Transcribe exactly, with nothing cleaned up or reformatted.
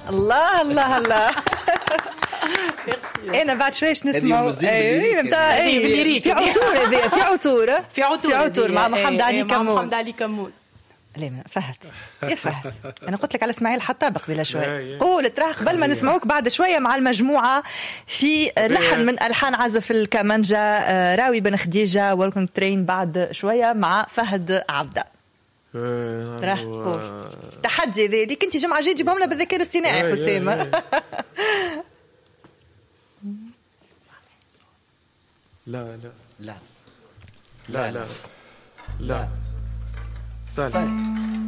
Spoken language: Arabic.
الله الله الله. انا بعد شويش نسمعوا اي نتاع اي في عطور هذه في عطور في عطور في عطور مع محمد علي كمون. محمد علي كمون. لا فهد يا فهد انا قلت لك على اسماعيل حطابق بلا شوي. قول تراه قبل ما نسمعوك بعد شويه مع المجموعه في لحن من الحان عازف الكمانجا راوي بن خديجه. ويلكم ترين بعد شويه مع فهد عبده. تراه قول تحدي ذيك انت جمعه جاي تجيبهم لنا بالذكاء الاصطناعي حسام. لا لا لا لا لا لا سال